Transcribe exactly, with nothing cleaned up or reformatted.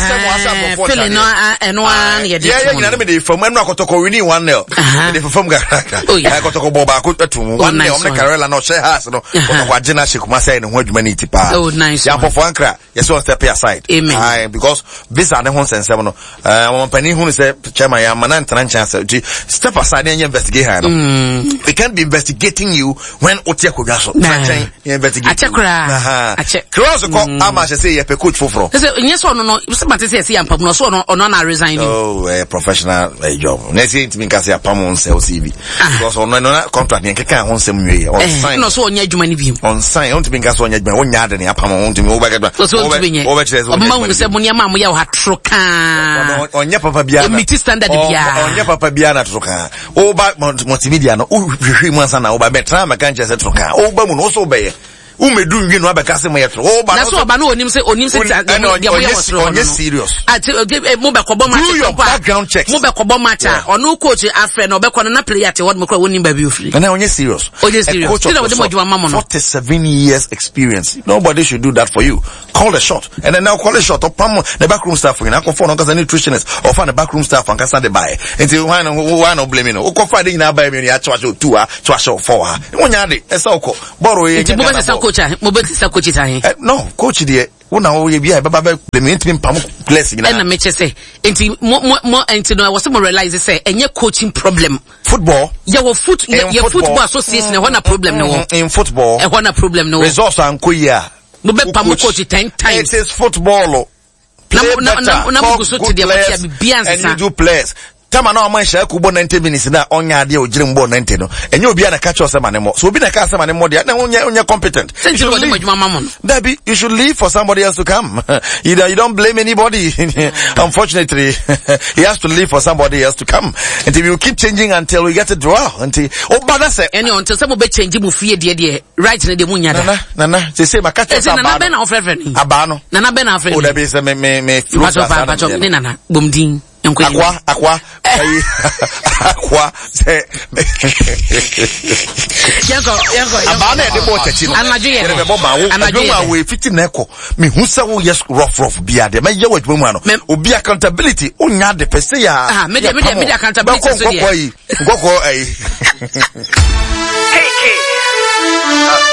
feeling no and one yeah yeah you know me from when akotoko win one nil the from Ghana akotoko boba akotu one nil on the Carolina no share house no akotoko agina shekuma say no ho adwuma ni tipa oh nice ya for ankra yes one step aside amen because visa ne ho sensem no eh pani hu say chairman ya manan tran chance step aside and investigate her no they can't be investigating you when otia kodwa so investigate achekra ache cross ko ama say ye pe coach foforo say yes no no say mate say say ampam no so no no na resign oh a professional uh, job na say ntimi ka say apam on sell C V because on no contract ne keka ho nsem nwe on sign no so onya adwuma ni bi on sign on ntimi ka so onya adwuma onya ade ne apam on ntimi wo ba ga so ntimi wo ba chere so ma hu say munia ma mo ya ha troka onya papa bia na meet standard bia onya papa bia na troka wo ba multimedia no hwehwe mu ansa na wo ba betra ma kan chere say troka wo ba mu no so be umedu nwi no abekase mo yetro o ba na so ba no onim se onim se dia mo ya wotro onye serious ati mo be kobo match do background checks mo be kobo match ono coach afre no be kono na player te wod mo kra wonim ba bi ofri na onye serious onye serious still with mo juma mamo no forty-seven years experience nobody should do that for you call the shot and then now call the shot opam the backroom staff na ko phone nkasa nutritionist or fan the backroom staff nkasa de buy until why no why no blame no ko fa de nyina buy me no ya twa two ah twa four ah wonya de esa ko boro ye coach mo be tisa coach tahe no coach de una o ye bia baba be me ntimi pam class nyina na me che say enti mo mo enti no I was mo realize say enye coaching problem football ya wo foot ya football association e ho na problem no in football e ho na problem no results anko ya mo be pam coach ten times it is football na na na mo go so to the bia and you do players Tama na oman share kubo ninety minutes na onya ade o gire mbo ninety no enye obi na ka cho se manemo so obi na ka se manemo dia na onya onya competent Dabi you should leave for somebody else to come you, you don't blame anybody unfortunately he has to leave for somebody else to come until you keep changing until we get a draw until oh bada say any until some be change mu fie de de right na de mu nya da na na na say say maka cho na na be na ofrefre ni aba no na na be na ofrefre o da be say me me me flow ni na na bomdin Aqua, aqua, aqua, say, Yanko, Yanko, Abana, the water, Anaju, Anaju, we fifteen echo, me who say, yes, rough, rough, beer, the may you wait, woman, or be accountability, unya de Pesea, ah, media, media, accountability, go, go, go,